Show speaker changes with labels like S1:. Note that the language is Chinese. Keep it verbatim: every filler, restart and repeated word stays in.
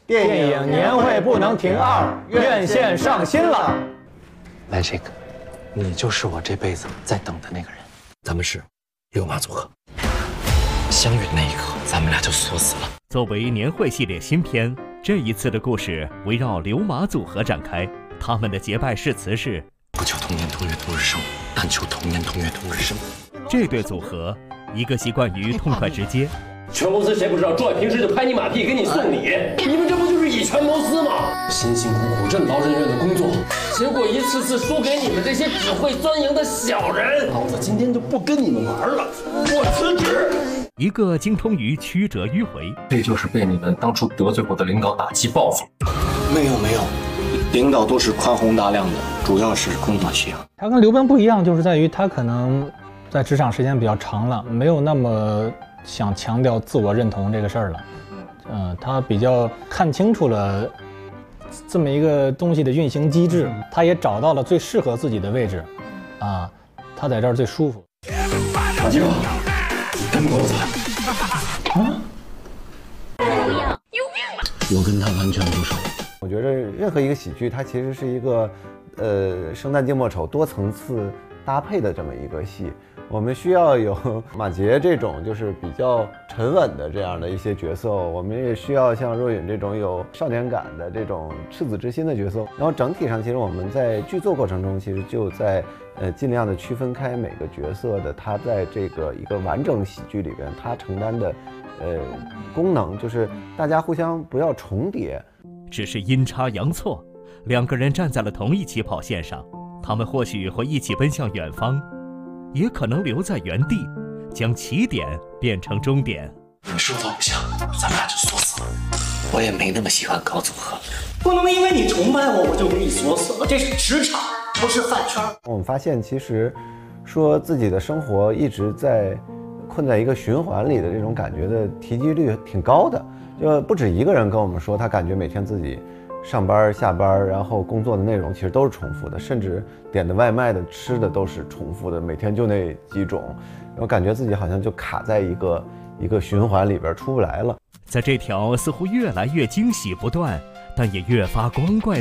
S1: 电影年会不能停二，院线上新了。
S2: 来，这个，你就是我这辈子在等的那个人。咱们是六马组合，相遇的那一刻，咱们俩就锁死了。
S3: 作为年会系列新片，这一次的故事围绕刘马组合展开。他们的结拜誓词是：
S2: 不求同年同月同日生，但求同年同月同日生。
S3: 这对组合，一个习惯于痛快直接。
S4: 全公司谁不知道，壮爷平时就拍你马屁，给你送礼，你们这不就是以权谋私吗？辛辛苦苦任劳任怨的工作，结果一次次输给你们这些只会钻营的小人。老子今天就不跟你们玩了，我辞职。
S3: 一个精通于曲折迂回，
S2: 这就是被你们当初得罪过的领导打击报复。
S5: 没有没有，领导都是宽宏大量的，主要是工作需要。
S1: 他跟刘奔不一样，就是在于他可能在职场时间比较长了，没有那么想强调自我认同这个事儿了。嗯、呃，他比较看清楚了这么一个东西的运行机制，他也找到了最适合自己的位置，啊，他在这儿最舒服。
S4: 马季，跟狗子
S1: 啊！
S5: 我跟他完全不熟。
S6: 我觉得任何一个喜剧，它其实是一个，呃，生旦净末丑多层次搭配的这么一个戏。我们需要有马杰这种就是比较沉稳的这样的一些角色，我们也需要像若允这种有少年感的这种赤子之心的角色。然后整体上，其实我们在剧作过程中，其实就在呃尽量的区分开每个角色的他在这个一个完整喜剧里边他承担的呃功能，就是大家互相不要重叠。
S3: 只是阴差阳错，两个人站在了同一起跑线上，他们或许会一起奔向远方，也可能留在原地，将起点变成终点。
S2: 你说的不像，咱们俩就锁死了。我也没那么喜欢搞组合，
S7: 不能因为你崇拜我，我就给你锁死了。这是职场，不是饭圈。
S6: 我们发现，其实说自己的生活一直在困在一个循环里的这种感觉的提及率挺高的，就不止一个人跟我们说，他感觉每天自己上班下班，然后工作的内容其实都是重复的，甚至点的外卖的吃的都是重复的，每天就那几种，然后感觉自己好像就卡在一个一个循环里边出不来了。
S3: 在这条似乎越来越惊喜不断，但也越发光怪的